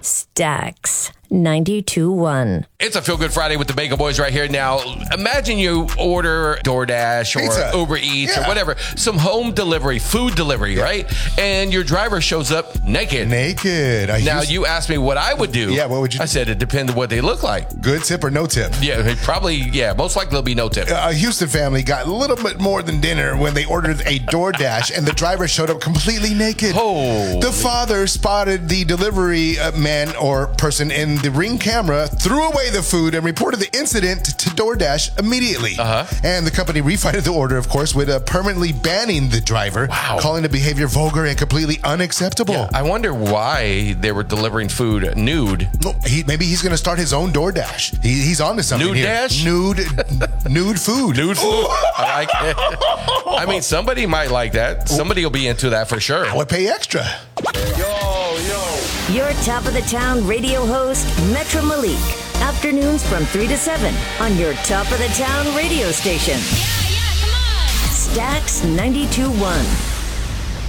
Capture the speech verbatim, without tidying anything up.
Stax ninety-two point one. It's a Feel Good Friday with the Bagel Boys right here. Now, imagine you order DoorDash or Pizza. Uber Eats Yeah. or whatever, some home delivery, food delivery, Yeah. right? And your driver shows up naked. Naked. I Now, used- you asked me what I would do. Yeah, what would you I do? said it depends on what they look like. Good tip or no tip? Yeah, probably, yeah, most likely there'll be no tip. A Houston family got a little bit more than dinner when they ordered a DoorDash and the driver showed up completely naked. Oh. The father spotted the delivery uh, man or person in the Ring camera, threw away the food, and reported the incident to DoorDash immediately. Uh-huh. And the company refunded the order, of course, with uh, permanently banning the driver, Wow. calling the behavior vulgar and completely unacceptable. I wonder why they were delivering food nude. Well, he, maybe he's going to start his own DoorDash. He, he's on to something Nude here. dash? Nude, nude food. Nude food. I like it. I mean, somebody might like that. Somebody will be into that for sure. I would pay extra. Your top of the town radio host, Metro Malik. Afternoons from three to seven on your top of the town radio station. Yeah, yeah, come on. Stax ninety-two point one.